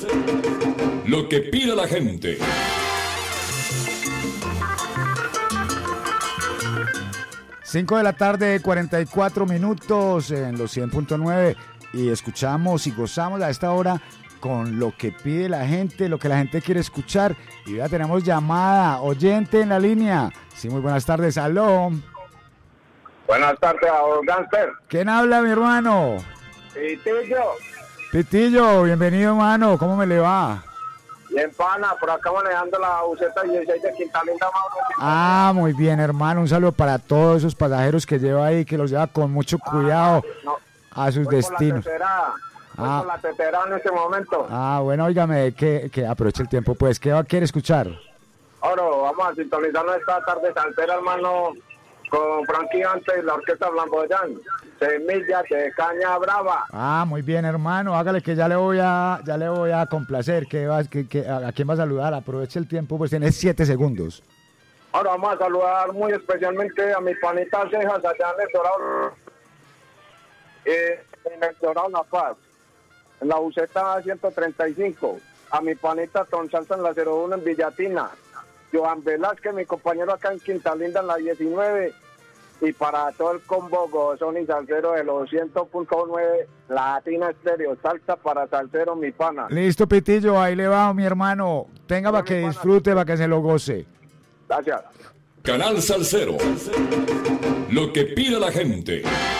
Lo que pide la gente. Cinco de la tarde, 44 minutos en los 100.9 y escuchamos y gozamos a esta hora con lo que pide la gente, lo que la gente quiere escuchar. Y ya tenemos llamada, oyente en la línea. Sí, muy buenas tardes, aló. Buenas tardes, Gánster. ¿Quién habla, mi hermano? Pitillo. Pitillo, bienvenido, hermano. ¿Cómo me le va? Bien, pana, por acá manejando la buseta 16 de Quintalinda, Mauro. Ah, muy bien, hermano. Un saludo para todos esos pasajeros que lleva ahí, que los lleva con mucho cuidado a sus destinos. Por la tetera en este momento. Ah, bueno, óigame, que aproveche el tiempo, pues. ¿Qué quiere escuchar? Ahora vamos a sintonizarnos esta tarde saltera, hermano, con Frankie Antes y la orquesta Flamboyán. Semillas de caña brava. Ah, muy bien, hermano. Hágale que ya le voy a complacer. ¿A quién va a saludar? Aproveche el tiempo, pues tiene 7 segundos. Ahora vamos a saludar muy especialmente a mi panita Cejas allá en el Dorado. En el Dorado La Paz. En la buseta 135. A mi panita Ton Salsa en la 01 en Villatina. Joan Velázquez, mi compañero acá en Quintalinda en la 19. Y para todo el combo gozón y salsero de los 100.9 Latina Estéreo, salsa para salsero, mi pana. Listo, Pitillo, ahí le va, mi hermano. Tenga para que disfrute, para que se lo goce. Gracias. Canal Salsero. Lo que pide la gente.